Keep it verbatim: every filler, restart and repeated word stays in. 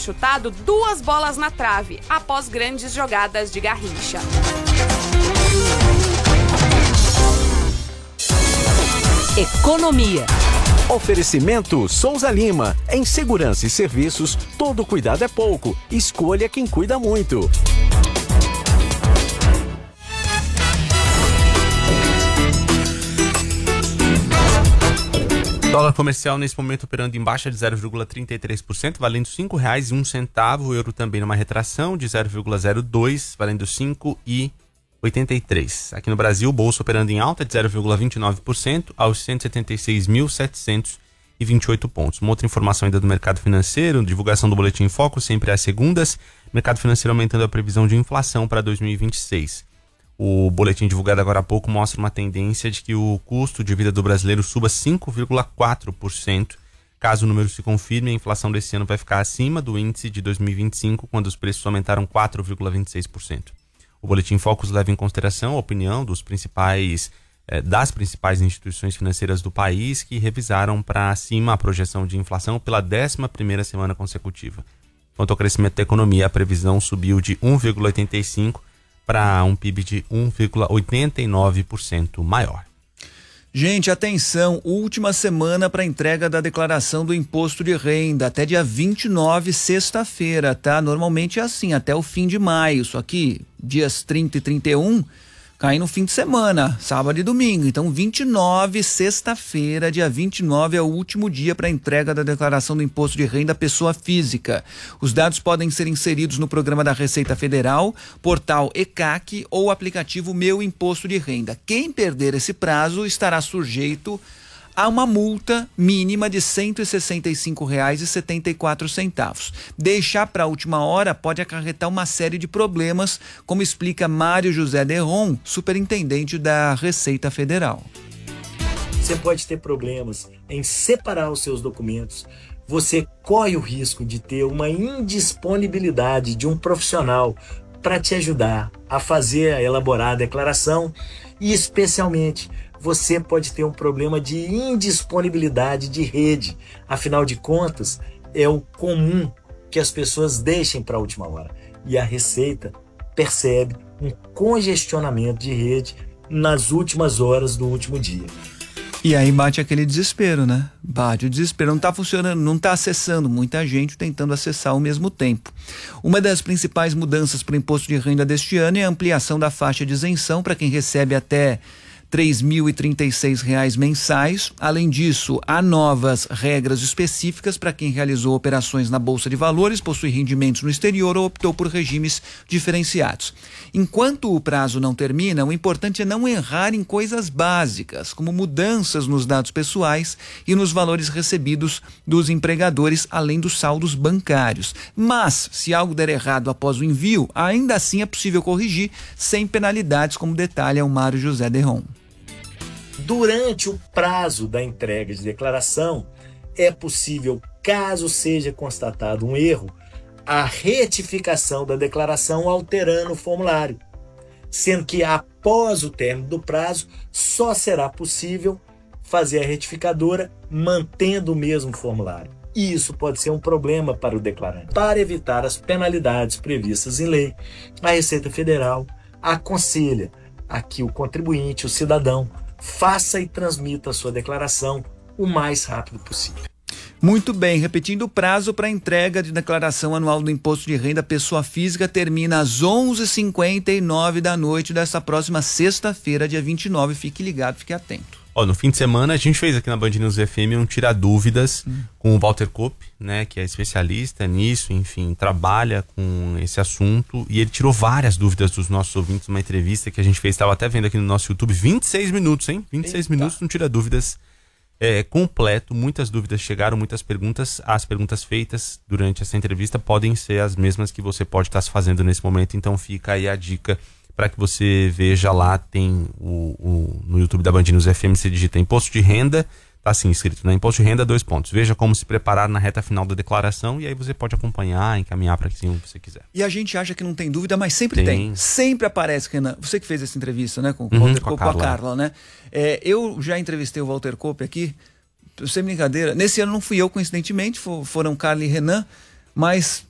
chutado duas bolas na trave após grandes jogadas de Garrincha. Economia. Oferecimento Souza Lima. Em segurança e serviços, todo cuidado é pouco. Escolha quem cuida muito. Dólar comercial nesse momento operando em baixa de zero vírgula trinta e três por cento, valendo cinco reais e um centavo. O euro também numa retração de zero vírgula zero dois, valendo cinco reais e oitenta e três centavos. Aqui no Brasil, o bolso operando em alta de zero vírgula vinte e nove por cento aos cento e setenta e seis mil setecentos e vinte e oito pontos. Uma outra informação ainda do mercado financeiro, divulgação do Boletim Foco, sempre às segundas. Mercado financeiro aumentando a previsão de inflação para dois mil e vinte e seis. O boletim divulgado agora há pouco mostra uma tendência de que o custo de vida do brasileiro suba cinco vírgula quatro por cento. Caso o número se confirme, a inflação desse ano vai ficar acima do índice de dois mil e vinte e cinco, quando os preços aumentaram quatro vírgula vinte e seis por cento. O Boletim Focus leva em consideração a opinião dos principais, eh, das principais instituições financeiras do país, que revisaram para cima a projeção de inflação pela décima primeira semana consecutiva. Quanto ao crescimento da economia, a previsão subiu de um vírgula oitenta e cinco por cento para um P I B de um vírgula oitenta e nove por cento maior. Gente, atenção, última semana para entrega da declaração do imposto de renda, até dia vinte e nove, sexta-feira, tá? Normalmente é assim, até o fim de maio, só que dias trinta e trinta e um cai no fim de semana, sábado e domingo. Então, vinte e nove, sexta-feira, dia vinte e nove é o último dia para entrega da declaração do imposto de renda à pessoa física. Os dados podem ser inseridos no programa da Receita Federal, portal E C A C ou aplicativo Meu Imposto de Renda. Quem perder esse prazo estará sujeito a uma multa mínima de cento e sessenta e cinco reais e setenta e quatro centavos. Deixar para a última hora pode acarretar uma série de problemas, como explica Mário José Derron, superintendente da Receita Federal. Você pode ter problemas em separar os seus documentos. Você corre o risco de ter uma indisponibilidade de um profissional para te ajudar a fazer, a elaborar a declaração e, especialmente, você pode ter um problema de indisponibilidade de rede. Afinal de contas, é o comum que as pessoas deixem para a última hora. E a Receita percebe um congestionamento de rede nas últimas horas do último dia. E aí bate aquele desespero, né? Bate o desespero, não está funcionando, não está acessando, muita gente tentando acessar ao mesmo tempo. Uma das principais mudanças para o imposto de renda deste ano é a ampliação da faixa de isenção para quem recebe até três mil e trinta e seis reais mensais. Além disso, há novas regras específicas para quem realizou operações na Bolsa de Valores, possui rendimentos no exterior ou optou por regimes diferenciados. Enquanto o prazo não termina, o importante é não errar em coisas básicas, como mudanças nos dados pessoais e nos valores recebidos dos empregadores, além dos saldos bancários. Mas, se algo der errado após o envio, ainda assim é possível corrigir sem penalidades, como detalha o Mário José Derron. Durante o prazo da entrega de declaração, é possível, caso seja constatado um erro, a retificação da declaração alterando o formulário, sendo que após o término do prazo, só será possível fazer a retificadora mantendo o mesmo formulário. E isso pode ser um problema para o declarante. Para evitar as penalidades previstas em lei, a Receita Federal aconselha a que o contribuinte, o cidadão, faça e transmita a sua declaração o mais rápido possível. Muito bem, repetindo, o prazo para entrega de declaração anual do imposto de renda pessoa física termina às onze e cinquenta e nove da noite desta próxima sexta-feira, dia vinte e nove. Fique ligado, fique atento. Ó, no fim de semana a gente fez aqui na Band News F M um Tira Dúvidas hum. com o Walter Kopp, né, que é especialista nisso, enfim, trabalha com esse assunto, e ele tirou várias dúvidas dos nossos ouvintes numa entrevista que a gente fez, estava até vendo aqui no nosso YouTube, vinte e seis minutos, hein? vinte e seis Eita. Minutos no Tira Dúvidas é, completo, muitas dúvidas chegaram, muitas perguntas. As perguntas feitas durante essa entrevista podem ser as mesmas que você pode estar se fazendo nesse momento, então fica aí a dica para que você veja lá. Tem o, o, no YouTube da Band News F M, você digita imposto de renda, tá assim escrito, né? Imposto de renda, dois pontos. Veja como se preparar na reta final da declaração, e aí você pode acompanhar, encaminhar para quem você quiser. E a gente acha que não tem dúvida, mas sempre tem. tem. Sempre aparece, Renan. Você que fez essa entrevista, né? Com o uhum, Walter Kopp, com a Carla, né? É, eu já entrevistei o Walter Kopp aqui, sem brincadeira. Nesse ano não fui eu, coincidentemente, foram Carla e Renan, mas